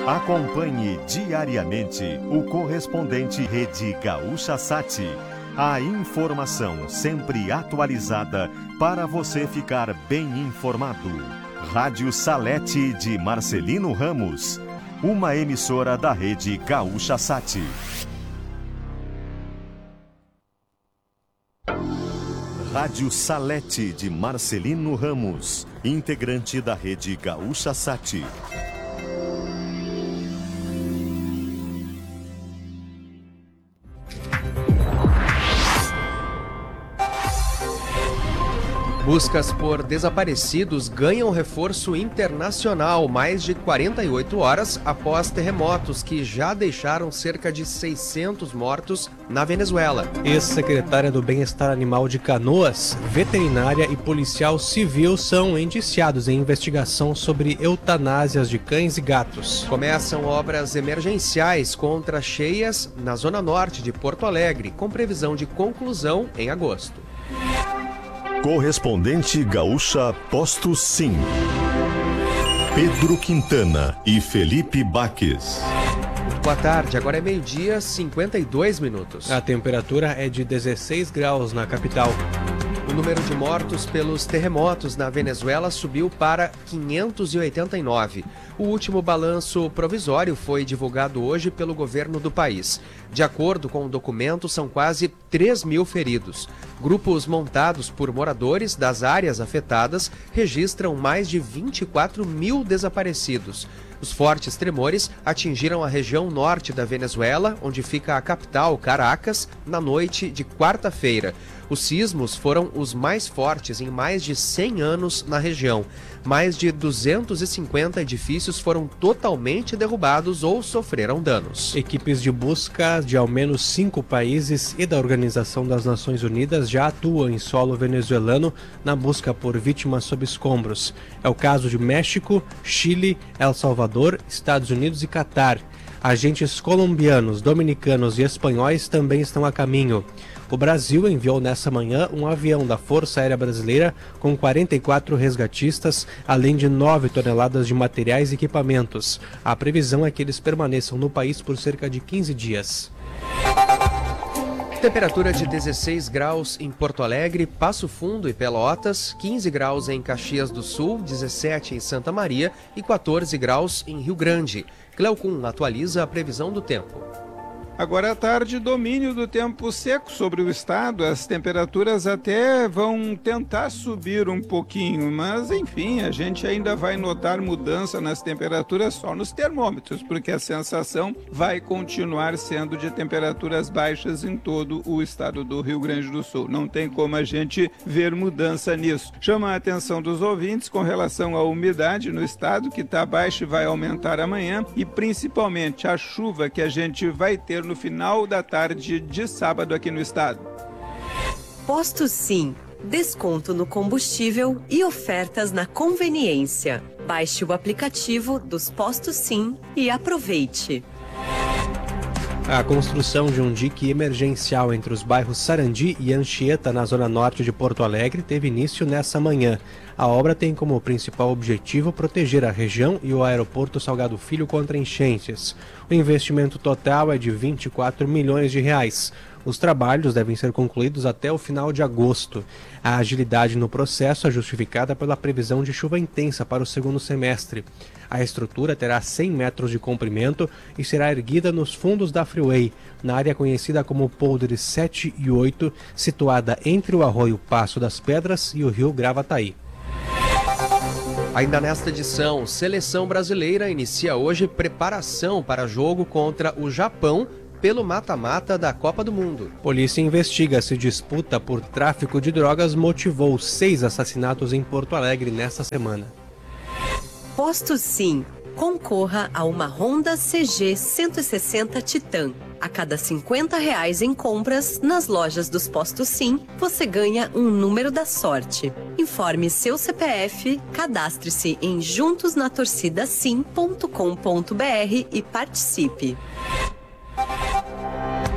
Acompanhe diariamente o correspondente Rede Gaúcha Sati. A informação sempre atualizada para você ficar bem informado. Rádio Salete de Marcelino Ramos, uma emissora da Rede Gaúcha Sati. Rádio Salete de Marcelino Ramos, integrante da Rede Gaúcha Sati. Buscas por desaparecidos ganham reforço internacional mais de 48 horas após terremotos que já deixaram cerca de 600 mortos na Venezuela. Ex-secretária do Bem-Estar Animal de Canoas, veterinária e policial civil são indiciados em investigação sobre eutanásias de cães e gatos. Começam obras emergenciais contra cheias na zona norte de Porto Alegre, com previsão de conclusão em agosto. Correspondente Gaúcha Posto Sim. Pedro Quintana e Felipe Baques. Boa tarde, agora é 12h52. A temperatura é de 16 graus na capital. O número de mortos pelos terremotos na Venezuela subiu para 589. O último balanço provisório foi divulgado hoje pelo governo do país. De acordo com o documento, são quase 3.000 feridos. Grupos montados por moradores das áreas afetadas registram mais de 24.000 desaparecidos. Os fortes tremores atingiram a região norte da Venezuela, onde fica a capital, Caracas, na noite de quarta-feira. Os sismos foram os mais fortes em mais de 100 anos na região. Mais de 250 edifícios foram totalmente derrubados ou sofreram danos. Equipes de busca de ao menos 5 países e da Organização das Nações Unidas já atuam em solo venezuelano na busca por vítimas sob escombros. É o caso de México, Chile, El Salvador, Estados Unidos e Catar. Agentes colombianos, dominicanos e espanhóis também estão a caminho. O Brasil enviou nessa manhã um avião da Força Aérea Brasileira com 44 resgatistas, além de 9 toneladas de materiais e equipamentos. A previsão é que eles permaneçam no país por cerca de 15 dias. Temperatura de 16 graus em Porto Alegre, Passo Fundo e Pelotas, 15 graus em Caxias do Sul, 17 em Santa Maria e 14 graus em Rio Grande. Cleocum atualiza a previsão do tempo. Agora à tarde, domínio do tempo seco sobre o estado. As temperaturas até vão tentar subir um pouquinho, mas enfim, a gente ainda vai notar mudança nas temperaturas só nos termômetros, porque a sensação vai continuar sendo de temperaturas baixas em todo o estado do Rio Grande do Sul. Não tem como a gente ver mudança nisso. Chama a atenção dos ouvintes com relação à umidade no estado, que está baixa e vai aumentar amanhã, e principalmente a chuva que a gente vai ter no final da tarde de sábado aqui no estado. Posto Sim. Desconto no combustível e ofertas na conveniência. Baixe o aplicativo dos Postos Sim e aproveite. A construção de um dique emergencial entre os bairros Sarandi e Anchieta, na zona norte de Porto Alegre, teve início nessa manhã. A obra tem como principal objetivo proteger a região e o aeroporto Salgado Filho contra enchentes. O investimento total é de 24 milhões de reais. Os trabalhos devem ser concluídos até o final de agosto. A agilidade no processo é justificada pela previsão de chuva intensa para o segundo semestre. A estrutura terá 100 metros de comprimento e será erguida nos fundos da Freeway, na área conhecida como Poldres 7 e 8, situada entre o arroio Passo das Pedras e o rio Gravataí. Ainda nesta edição, seleção brasileira inicia hoje preparação para jogo contra o Japão pelo mata-mata da Copa do Mundo. Polícia investiga se disputa por tráfico de drogas motivou 6 assassinatos em Porto Alegre nesta semana. Posto Sim. Concorra a uma Honda CG 160 Titan. A cada R$50 em compras nas lojas dos Postos Sim, você ganha um número da sorte. Informe seu CPF, cadastre-se em juntosnatorcidasim.com.br e participe.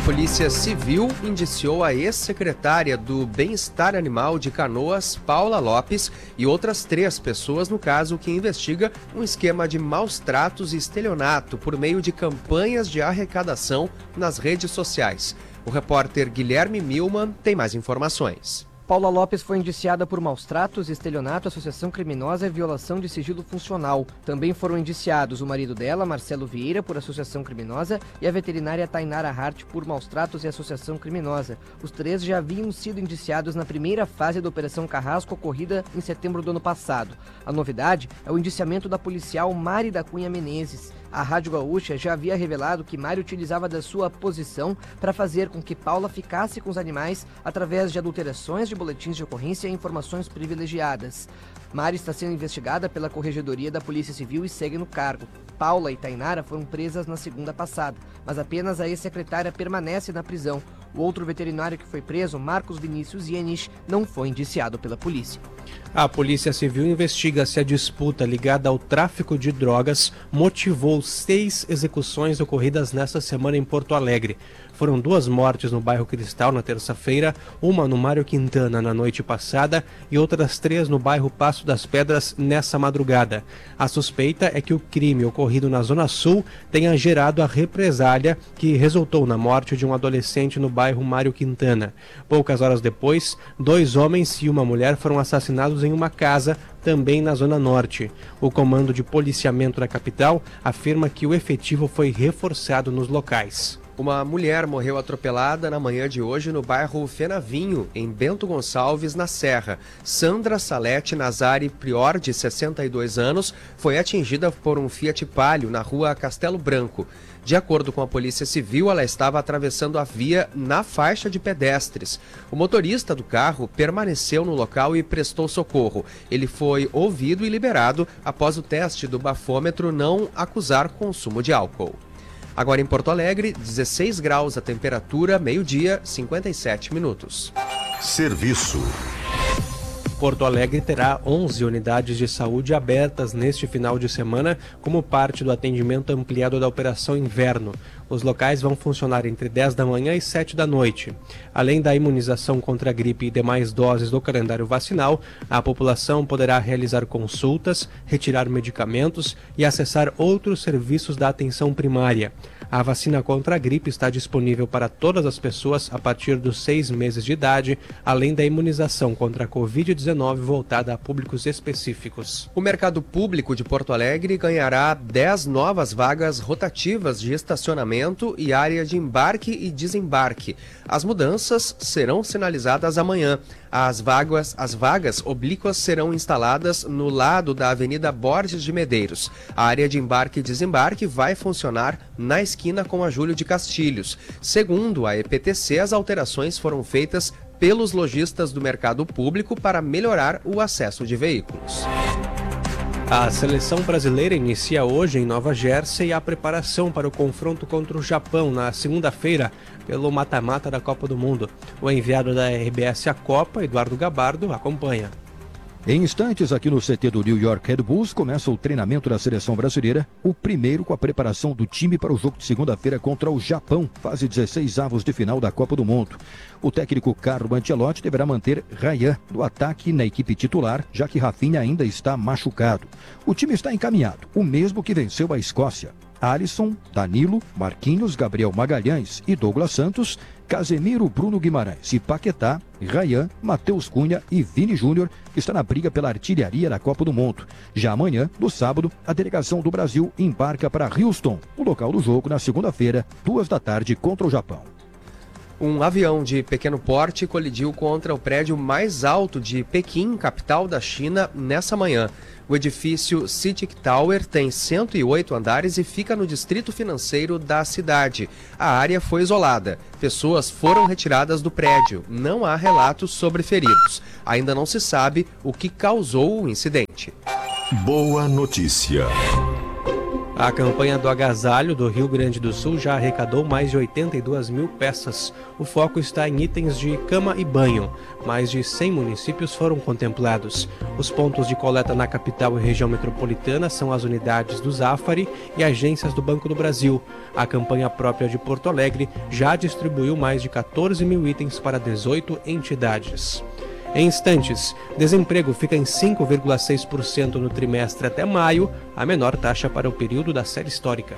A Polícia Civil indiciou a ex-secretária do Bem-Estar Animal de Canoas, Paula Lopes, e outras 3 pessoas no caso que investiga um esquema de maus tratos e estelionato por meio de campanhas de arrecadação nas redes sociais. O repórter Guilherme Milman tem mais informações. Paula Lopes foi indiciada por maus tratos, estelionato, associação criminosa e violação de sigilo funcional. Também foram indiciados o marido dela, Marcelo Vieira, por associação criminosa e a veterinária Tainara Hart por maus tratos e associação criminosa. Os 3 já haviam sido indiciados na primeira fase da Operação Carrasco, ocorrida em setembro do ano passado. A novidade é o indiciamento da policial Mari da Cunha Menezes. A Rádio Gaúcha já havia revelado que Mari utilizava da sua posição para fazer com que Paula ficasse com os animais através de adulterações de boletins de ocorrência e informações privilegiadas. Mari está sendo investigada pela Corregedoria da Polícia Civil e segue no cargo. Paula e Tainara foram presas na segunda passada, mas apenas a ex-secretária permanece na prisão. O outro veterinário que foi preso, Marcos Vinícius Yenich, não foi indiciado pela polícia. A Polícia Civil investiga se a disputa ligada ao tráfico de drogas motivou 6 execuções ocorridas nesta semana em Porto Alegre. Foram 2 mortes no bairro Cristal na terça-feira, uma no Mário Quintana na noite passada e outras 3 no bairro Passo das Pedras nessa madrugada. A suspeita é que o crime ocorrido na Zona Sul tenha gerado a represália que resultou na morte de um adolescente no bairro Mário Quintana. Poucas horas depois, 2 homens e uma mulher foram assassinados em uma casa, também na Zona Norte. O Comando de Policiamento da capital afirma que o efetivo foi reforçado nos locais. Uma mulher morreu atropelada na manhã de hoje no bairro Fenavinho, em Bento Gonçalves, na Serra. Sandra Salete Nazari Prior, de 62 anos, foi atingida por um Fiat Palio na rua Castelo Branco. De acordo com a Polícia Civil, ela estava atravessando a via na faixa de pedestres. O motorista do carro permaneceu no local e prestou socorro. Ele foi ouvido e liberado após o teste do bafômetro não acusar consumo de álcool. Agora em Porto Alegre, 16 graus a temperatura, meio-dia, 57 minutos. Serviço. Porto Alegre terá 11 unidades de saúde abertas neste final de semana como parte do atendimento ampliado da Operação Inverno. Os locais vão funcionar entre 10 da manhã e 7 da noite. Além da imunização contra a gripe e demais doses do calendário vacinal, a população poderá realizar consultas, retirar medicamentos e acessar outros serviços da atenção primária. A vacina contra a gripe está disponível para todas as pessoas a partir dos 6 meses de idade, além da imunização contra a Covid-19 voltada a públicos específicos. O mercado público de Porto Alegre ganhará 10 novas vagas rotativas de estacionamento e área de embarque e desembarque. As mudanças serão sinalizadas amanhã. As vagas oblíquas serão instaladas no lado da Avenida Borges de Medeiros. A área de embarque e desembarque vai funcionar na esquina com a Júlio de Castilhos. Segundo a EPTC, as alterações foram feitas pelos lojistas do mercado público para melhorar o acesso de veículos. A seleção brasileira inicia hoje em Nova Jersey a preparação para o confronto contra o Japão na segunda-feira pelo mata-mata da Copa do Mundo. O enviado da RBS à Copa, Eduardo Gabardo, acompanha. Em instantes, aqui no CT do New York Red Bulls, começa o treinamento da seleção brasileira, o primeiro com a preparação do time para o jogo de segunda-feira contra o Japão, fase 16avos de final da Copa do Mundo. O técnico Carlo Ancelotti deverá manter Ryan no ataque na equipe titular, já que Rafinha ainda está machucado. O time está encaminhado, o mesmo que venceu a Escócia. Alisson, Danilo, Marquinhos, Gabriel Magalhães e Douglas Santos, Casemiro, Bruno Guimarães e Paquetá, Ryan, Matheus Cunha e Vini Júnior está na briga pela artilharia da Copa do Mundo. Já amanhã, no sábado, a delegação do Brasil embarca para Houston, o local do jogo na segunda-feira, 2 da tarde contra o Japão. Um avião de pequeno porte colidiu contra o prédio mais alto de Pequim, capital da China, nessa manhã. O edifício CITIC Tower tem 108 andares e fica no distrito financeiro da cidade. A área foi isolada. Pessoas foram retiradas do prédio. Não há relatos sobre feridos. Ainda não se sabe o que causou o incidente. Boa notícia. A campanha do agasalho do Rio Grande do Sul já arrecadou mais de 82 mil peças. O foco está em itens de cama e banho. Mais de 100 municípios foram contemplados. Os pontos de coleta na capital e região metropolitana são as unidades do Zafari e agências do Banco do Brasil. A campanha própria de Porto Alegre já distribuiu mais de 14 mil itens para 18 entidades. Em instantes, desemprego fica em 5,6% no trimestre até maio, a menor taxa para o período da série histórica.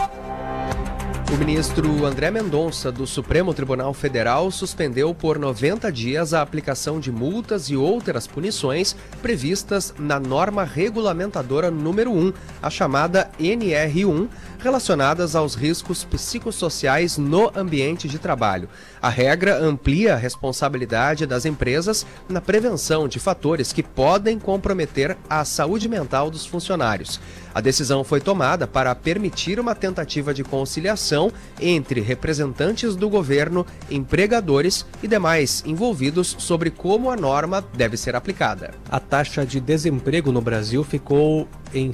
O ministro André Mendonça, do Supremo Tribunal Federal, suspendeu por 90 dias a aplicação de multas e outras punições previstas na norma regulamentadora número 1, a chamada NR1, relacionadas aos riscos psicossociais no ambiente de trabalho. A regra amplia a responsabilidade das empresas na prevenção de fatores que podem comprometer a saúde mental dos funcionários. A decisão foi tomada para permitir uma tentativa de conciliação entre representantes do governo, empregadores e demais envolvidos sobre como a norma deve ser aplicada. A taxa de desemprego no Brasil ficou em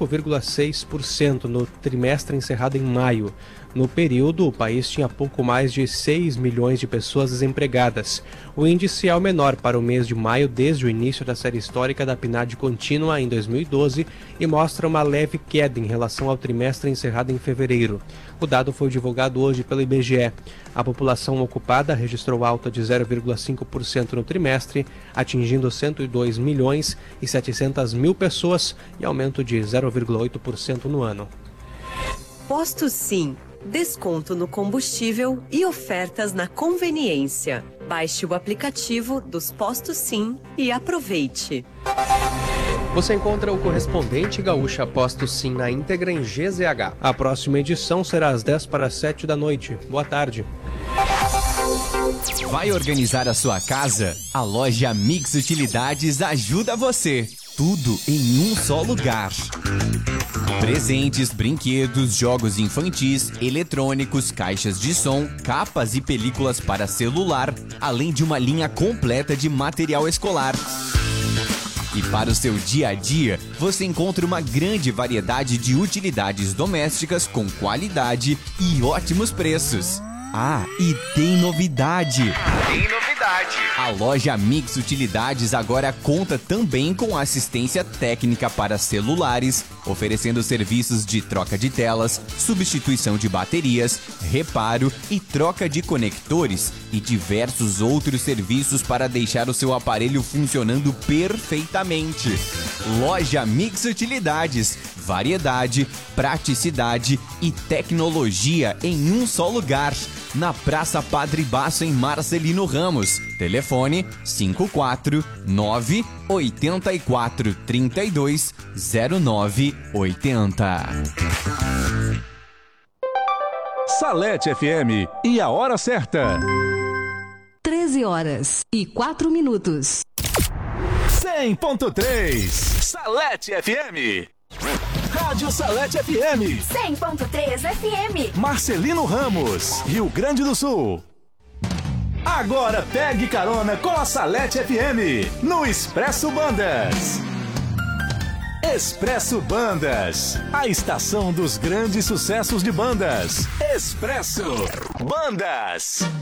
5,6% no trimestre encerrado em maio. No período, o país tinha pouco mais de 6 milhões de pessoas desempregadas. O índice é o menor para o mês de maio desde o início da série histórica da PNAD contínua em 2012 e mostra uma leve queda em relação ao trimestre encerrado em fevereiro. O dado foi divulgado hoje pelo IBGE. A população ocupada registrou alta de 0,5% no trimestre, atingindo 102 milhões e 700 mil pessoas e aumento de 0,8% no ano. Posto Sim. Desconto no combustível e ofertas na conveniência. Baixe o aplicativo dos Postos Sim e aproveite. Você encontra o correspondente Gaúcha Posto Sim na íntegra em GZH. A próxima edição será às 10:50 da noite. Boa tarde. Vai organizar a sua casa? A loja Mix Utilidades ajuda você. Tudo em um só lugar. Presentes, brinquedos, jogos infantis, eletrônicos, caixas de som, capas e películas para celular, além de uma linha completa de material escolar. E para o seu dia a dia, você encontra uma grande variedade de utilidades domésticas com qualidade e ótimos preços. Ah, e tem novidade! A loja Mix Utilidades agora conta também com assistência técnica para celulares, oferecendo serviços de troca de telas, substituição de baterias, reparo e troca de conectores e diversos outros serviços para deixar o seu aparelho funcionando perfeitamente. Loja Mix Utilidades, variedade, praticidade e tecnologia em um só lugar. Na Praça Padre Basso, em Marcelino Ramos. Telefone 549-8432-0980. Salete FM e a hora certa. 13h04. 100.3 Salete FM. Rádio Salete FM. 100.3 FM. Marcelino Ramos, Rio Grande do Sul. Agora pegue carona com a Salete FM no Expresso Bandas. Expresso Bandas, a estação dos grandes sucessos de bandas. Expresso Bandas.